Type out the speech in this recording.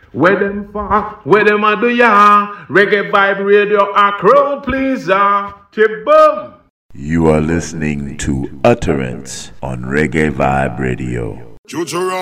Where them for? Where them a do ya? Reggae Vibe Radio, a crowd pleaser. Chibum. You are listening to Utterance on Reggae Vibe Radio.